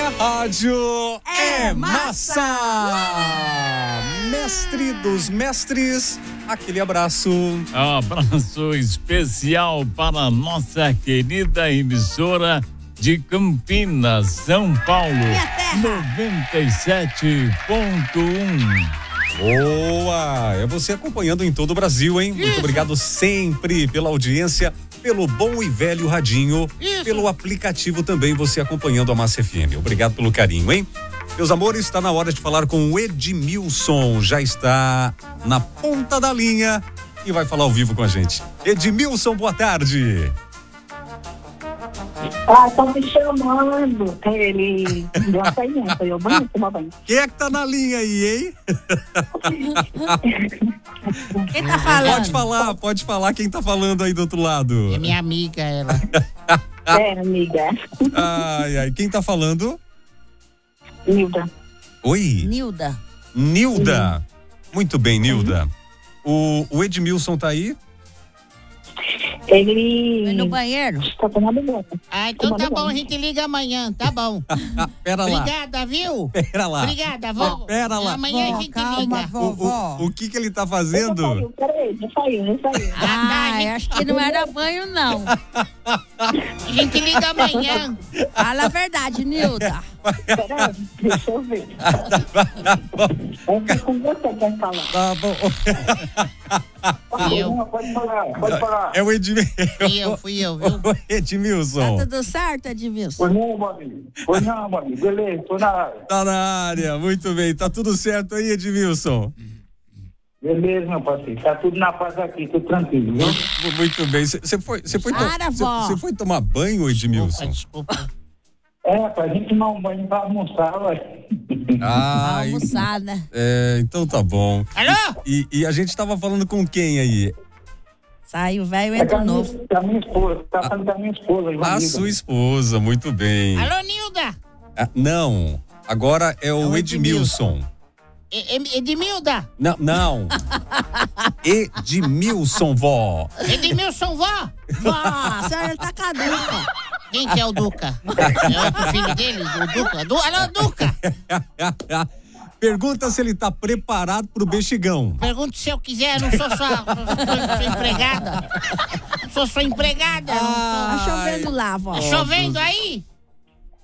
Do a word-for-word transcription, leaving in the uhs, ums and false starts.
Na rádio é massa! Mestre dos mestres, aquele abraço. Abraço especial para a nossa querida emissora de Campinas, São Paulo, noventa e sete ponto um. Boa! É você acompanhando em todo o Brasil, hein? Isso. Muito obrigado sempre pela audiência, pelo bom e velho radinho, Isso. pelo aplicativo também, você acompanhando a Massa F M. Obrigado pelo carinho, hein? Meus amores, está na hora de falar com o Edmilson, já está na ponta da linha e vai falar ao vivo com a gente. Edmilson, boa tarde. Ah, estão me chamando. Ele deu uma saída, foi eu banho, tomar banho. Quem é que tá na linha aí, hein? Quem tá falando? Pode falar, pode falar quem tá falando aí do outro lado. É minha amiga, ela. É, amiga. Ai, ai, quem tá falando? Nilda. Oi? Nilda. Nilda. Uhum. Muito bem, Nilda. Uhum. O, o Edmilson tá aí? Ele... Foi no banheiro? Tá tomando banho. Ah, então tá bom, a gente liga amanhã, tá bom. Pera lá. Obrigada, viu? Pera lá. Obrigada, vó. Pera lá. Amanhã Vó, a gente calma, liga. vovó. O, o, o que que ele tá fazendo? Já saiu, peraí, já saiu, já saiu. Ah, tá, Ai, acho que não era banho, não. a gente liga amanhã. Fala a verdade, Nilda. Peraí, deixa eu ver. É com você quem fala. Tá bom. Fui eu. Pode falar, pode falar. É o Edmilson. Fui eu, fui eu, viu? O Edmilson. Tá tudo certo, Edmilson? Pois não, Babi. Pois não, Babi. Beleza, tô na área. Tá na área, muito bem. Tá tudo certo aí, Edmilson? Beleza, meu parceiro. Tá tudo na paz aqui, tudo tranquilo, viu? Muito bem. Você foi, você foi, Para, vó. você foi tomar banho, Edmilson? Desculpa, desculpa. É, pra gente tomar um banho pra almoçar, ué. Ah, Almoçar, né? é, então tá bom. Alô? E, e a gente tava falando com quem aí? Sai o velho, É entra com o a minha, novo. com a minha esposa. Tá falando com a minha esposa, A Ivanilda. sua esposa, muito bem. Alô, Nilda? Ah, não, agora é o É o Edmilson. E- e- Edmilda? Não, não. Edmilson, vó. Edmilson, vó? Vó, a senhora tá caduca. Quem que é o Duca? É outro filho dele, o Duca? Du... Alô, Duca? Pergunta se ele tá preparado pro bexigão. Pergunte se eu quiser, eu não sou sua, sua, sua empregada. Não sou sua empregada. não Tá sou... chovendo lá, vó. Tá chovendo aí?